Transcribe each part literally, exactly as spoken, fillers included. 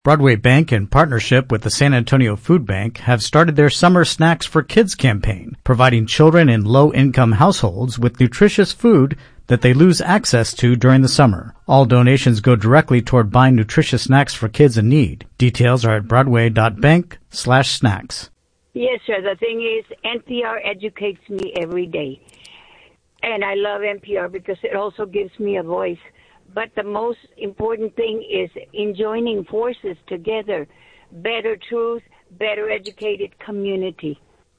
Broadway Bank, in partnership with the San Antonio Food Bank, have started their Summer Snacks for Kids campaign, providing children in low-income households with nutritious food that they lose access to during the summer. All donations go directly toward buying nutritious snacks for kids in need. Details are at broadway.bank slash snacks. Yes, sir. The thing is, N P R educates me every day. And I love N P R because it also gives me a voice. But the most important thing is in joining forces together, better truth, better educated community.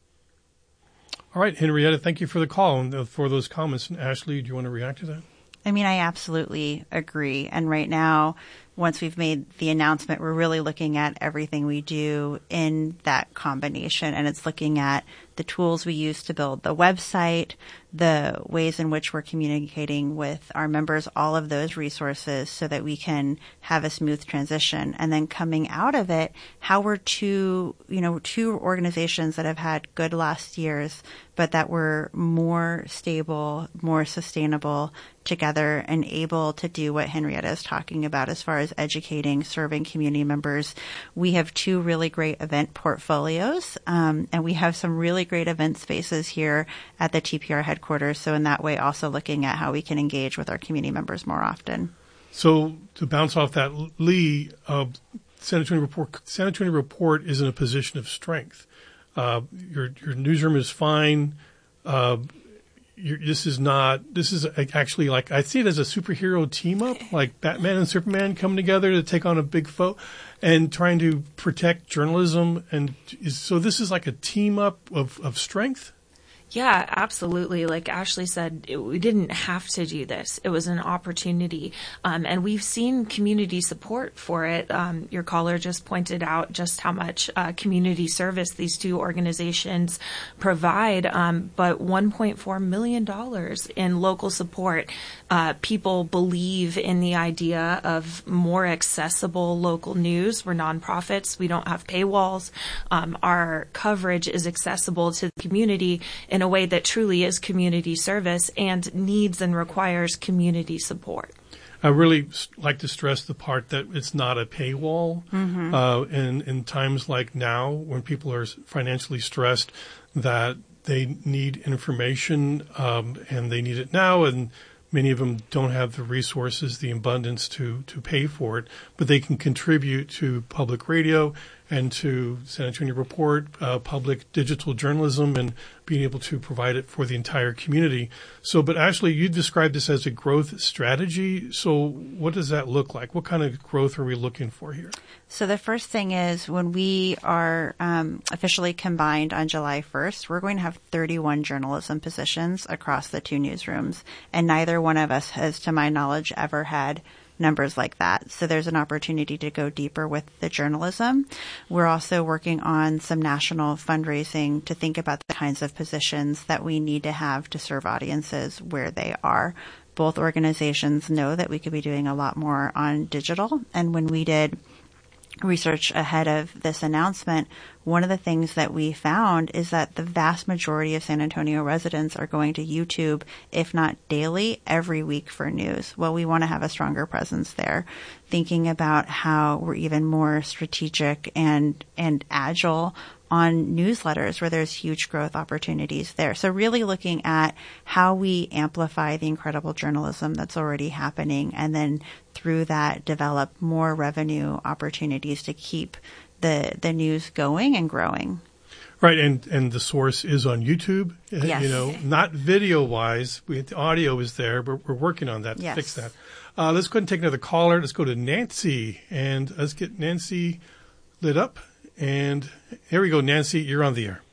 All right, Henrietta, thank you for the call and for those comments. And Ashley, do you want to react to that? I mean, I absolutely agree. And right now, once we've made the announcement, we're really looking at everything we do in that combination. And it's looking at the tools we use to build the website, the ways in which we're communicating with our members, all of those resources so that we can have a smooth transition. And then coming out of it, how we're two, you know, two organizations that have had good last years, but that were more stable, more sustainable together and able to do what Henrietta is talking about as far as educating, serving community members. We have two really great event portfolios, um, and we have some really great event spaces here at the T P R headquarters. So in that way, also looking at how we can engage with our community members more often. So to bounce off that, Lee, uh, San Antonio Report, San Antonio Report is in a position of strength. Uh, your your newsroom is fine. Uh, you're, this is not. This is actually like I see it as a superhero team up, like Batman and Superman coming together to take on a big foe, and trying to protect journalism. And is, so this is like a team up of, of strength. Yeah, absolutely. Like Ashley said, it, we didn't have to do this. It was an opportunity. Um, and we've seen community support for it. Um, your caller just pointed out just how much uh, community service these two organizations provide. Um, but one point four million dollars in local support. Uh, people believe in the idea of more accessible local news. We're nonprofits. We don't have paywalls. Um, our coverage is accessible to the community in a way that truly is community service and needs and requires community support. I really like to stress the part that it's not a paywall. Mm-hmm. Uh, in, in times like now, when people are financially stressed, that they need information um, and they need it now, and many of them don't have the resources, the abundance to, to pay for it, but they can contribute to public radio and to San Antonio Report, uh, public digital journalism, and being able to provide it for the entire community. So, but Ashley, you described this as a growth strategy. So what does that look like? What kind of growth are we looking for here? So the first thing is when we are um, officially combined on July first, we're going to have thirty-one journalism positions across the two newsrooms. And neither one of us has, to my knowledge, ever had numbers like that. So there's an opportunity to go deeper with the journalism. We're also working on some national fundraising to think about the kinds of positions that we need to have to serve audiences where they are. Both organizations know that we could be doing a lot more on digital. And when we did research ahead of this announcement, one of the things that we found is that the vast majority of San Antonio residents are going to YouTube, if not daily, every week for news. Well, we want to have a stronger presence there, thinking about how we're even more strategic and, and agile on newsletters where there's huge growth opportunities there. So really looking at how we amplify the incredible journalism that's already happening and then through that develop more revenue opportunities to keep the the news going and growing. Right, and, and the source is on YouTube. Yes. You know, not video-wise. We, the audio is there, but we're working on that to yes. fix that. Uh, let's go ahead and take another caller. Let's go to Nancy, and let's get Nancy lit up. And here we go, Nancy, you're on the air.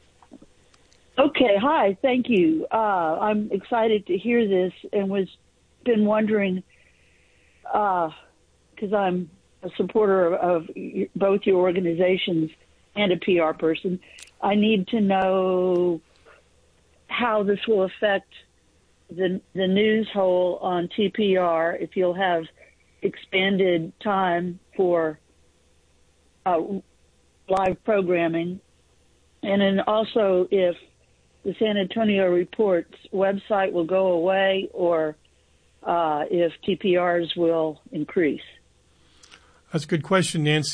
Okay, hi, thank you. Uh, I'm excited to hear this and was been wondering, because uh, I'm a supporter of, of both your organizations and a P R person, I need to know how this will affect the the news hole on T P R, if you'll have expanded time for uh, live programming, and then also if the San Antonio Report's website will go away or uh, if T P Rs will increase. That's a good question, Nancy.